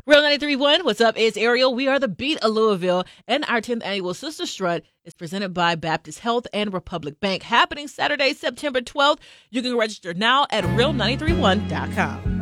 Real 93.1, what's up? It's Ariel. We are the Beat of Louisville, and our 10th annual Sister Strut is presented by Baptist Health and Republic Bank, happening Saturday, September 12th. You can register now at real931.com.